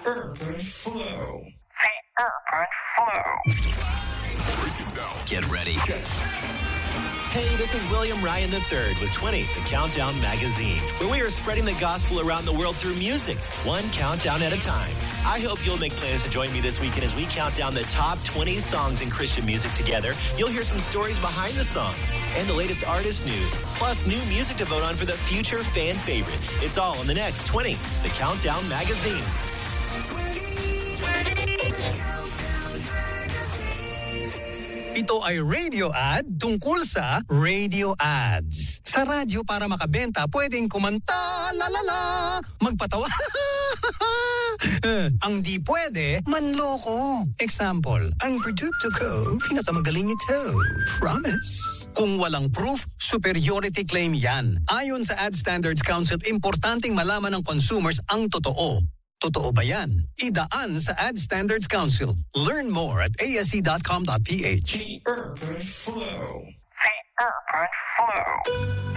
Urban Flow. The Urban Flow. Break it down. Get ready. Hey, this is William Ryan III with 20, the Countdown Magazine, where we are spreading the gospel around the world through music, one countdown at a time. I hope you'll make plans to join me this weekend as we count down the top 20 songs in Christian music together. You'll hear some stories behind the songs and the latest artist news, plus new music to vote on for the future fan favorite. It's all in the next 20, the Countdown Magazine. Ito ay radio ad tungkol sa radio ads. Sa radyo para makabenta, pwedeng kumanta, la la la, magpatawa, ang di pwede, manloko. Example, ang produkto ko, pinakamagaling ito. Promise. Kung walang proof, superiority claim yan. Ayon sa Ad Standards Council, importanteng malaman ng consumers ang totoo. Totoo ba yan? Idaan sa Ad Standards Council. Learn more at asc.com.ph. The Urban Flow. The Urban Flow.